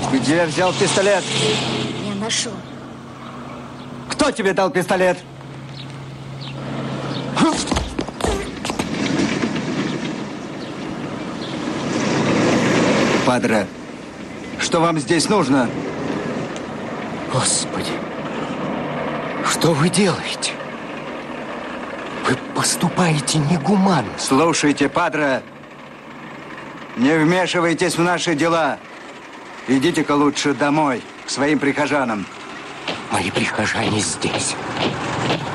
Где взял пистолет? Я нашел. Кто тебе дал пистолет? Падре, что вам здесь нужно? Господи, что вы делаете? Вы поступаете негуманно. Слушайте, Падре, не вмешивайтесь в наши дела. Идите-ка лучше домой, к своим прихожанам. Мои прихожане здесь.